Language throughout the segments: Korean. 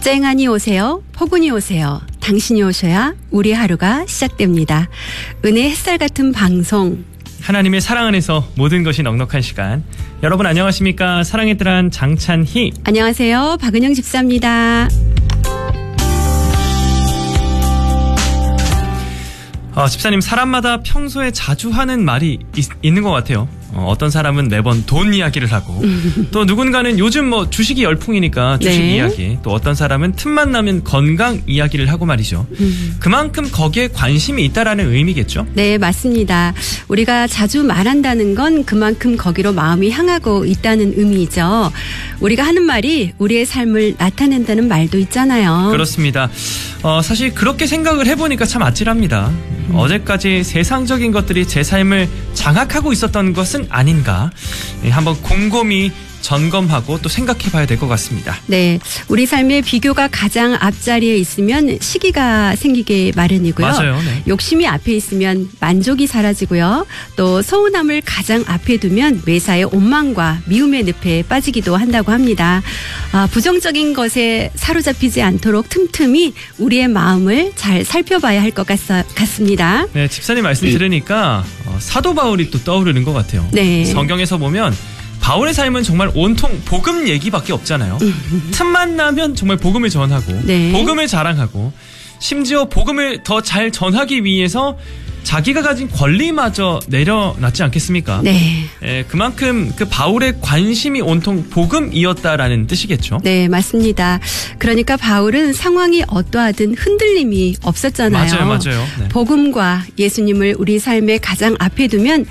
쨍하니 오세요. 포근히 오세요. 당신이 오셔야 우리 하루가 시작됩니다. 은혜의 햇살 같은 방송. 하나님의 사랑 안에서 모든 것이 넉넉한 시간. 여러분 안녕하십니까? 사랑의 뜰한 장찬희. 안녕하세요. 박은영 집사입니다. 집사님, 사람마다 평소에 자주 하는 말이 있는 것 같아요. 어떤 사람은 매번 돈 이야기를 하고 또 누군가는 요즘 주식이 열풍이니까 주식 네. 이야기, 또 어떤 사람은 틈만 나면 건강 이야기를 하고 말이죠. 그만큼 거기에 관심이 있다라는 의미겠죠? 네, 맞습니다. 우리가 자주 말한다는 건 그만큼 거기로 마음이 향하고 있다는 의미이죠. 우리가 하는 말이 우리의 삶을 나타낸다는 말도 있잖아요. 그렇습니다. 사실 그렇게 생각을 해보니까 참 아찔합니다. 어제까지 세상적인 것들이 제 삶을 장악하고 있었던 것은 아닌가, 한번 곰곰이 점검하고 또 생각해봐야 될 것 같습니다. 네, 우리 삶의 비교가 가장 앞자리에 있으면 시기가 생기게 마련이고요. 맞아요. 네. 욕심이 앞에 있으면 만족이 사라지고요. 또 서운함을 가장 앞에 두면 매사에 원망과 미움의 늪에 빠지기도 한다고 합니다. 부정적인 것에 사로잡히지 않도록 틈틈이 우리의 마음을 잘 살펴봐야 할 것 같습니다. 네, 집사님 말씀 들으니까 사도 바울이 또 떠오르는 것 같아요. 네. 성경에서 보면 바울의 삶은 정말 온통 복음 얘기밖에 없잖아요. 틈만 나면 정말 복음을 전하고 네. 복음을 자랑하고, 심지어 복음을 더 잘 전하기 위해서 자기가 가진 권리마저 내려놨지 않겠습니까? 네. 그만큼 그 바울의 관심이 온통 복음이었다라는 뜻이겠죠? 네, 맞습니다. 그러니까 바울은 상황이 어떠하든 흔들림이 없었잖아요. 맞아요. 네. 복음과 예수님을 우리 삶의 가장 앞에 두면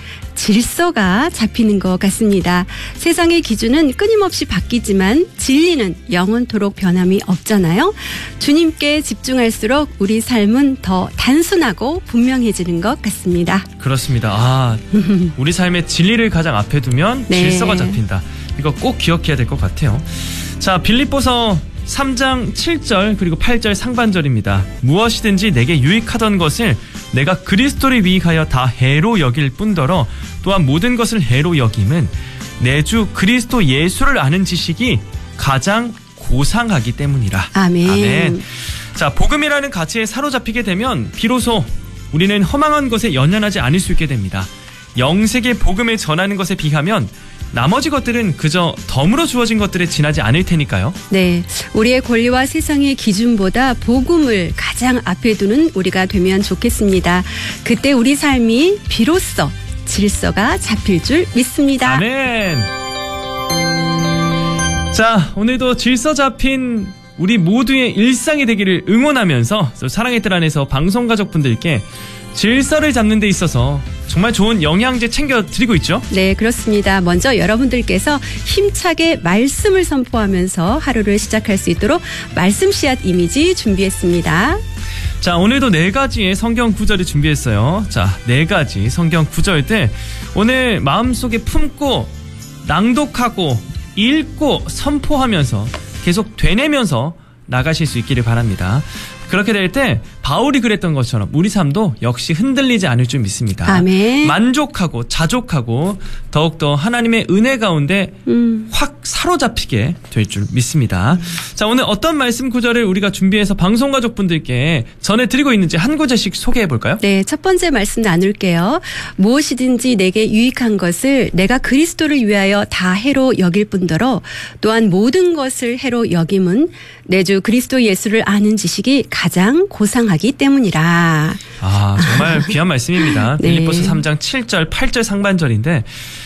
질서가 잡히는 것 같습니다. 세상의 기준은 끊임없이 바뀌지만 진리는 영원토록 변함이 없잖아요. 주님께 집중할수록 우리 삶은 더 단순하고 분명해지는 것 같습니다. 그렇습니다. 우리 삶의 진리를 가장 앞에 두면 네. 질서가 잡힌다. 이거 꼭 기억해야 될 것 같아요. 자, 빌립보서 3장 7절 그리고 8절 상반절입니다. 무엇이든지 내게 유익하던 것을 내가 그리스도를 위하여 다 해로 여길 뿐더러 또한 모든 것을 해로 여김은 내 주 그리스도 예수를 아는 지식이 가장 고상하기 때문이라. 아멘. 자, 복음이라는 가치에 사로잡히게 되면 비로소 우리는 허망한 것에 연연하지 않을 수 있게 됩니다. 영세계 복음을 전하는 것에 비하면 나머지 것들은 그저 덤으로 주어진 것들에 지나지 않을 테니까요. 네, 우리의 권리와 세상의 기준보다 복음을 가장 앞에 두는 우리가 되면 좋겠습니다. 그때 우리 삶이 비로소 질서가 잡힐 줄 믿습니다. 아멘. 자, 오늘도 질서 잡힌 우리 모두의 일상이 되기를 응원하면서 사랑의 뜰 안에서 방송가족분들께 질서를 잡는 데 있어서 정말 좋은 영양제 챙겨드리고 있죠? 네, 그렇습니다. 먼저 여러분들께서 힘차게 말씀을 선포하면서 하루를 시작할 수 있도록 말씀 씨앗 이미지 준비했습니다. 자, 오늘도 4가지의 성경 구절을 준비했어요. 자, 4가지 성경 구절들 오늘 마음속에 품고 낭독하고 읽고 선포하면서 계속 되뇌면서 나가실 수 있기를 바랍니다. 그렇게 될 때 바울이 그랬던 것처럼 우리 삶도 역시 흔들리지 않을 줄 믿습니다. 아멘. 만족하고 자족하고 더욱더 하나님의 은혜 가운데 확 사로잡히게 될 줄 믿습니다. 자, 오늘 어떤 말씀 구절을 우리가 준비해서 방송가족분들께 전해드리고 있는지 한 구절씩 소개해볼까요? 네, 첫 번째 말씀 나눌게요. 무엇이든지 내게 유익한 것을 내가 그리스도를 위하여 다 해로 여길 뿐더러 또한 모든 것을 해로 여김은 내 주 그리스도 예수를 아는 지식이 가장 고상하기 때문이라. 정말 귀한 말씀입니다. 네. 빌립보서 3장 7절 8절 상반절인데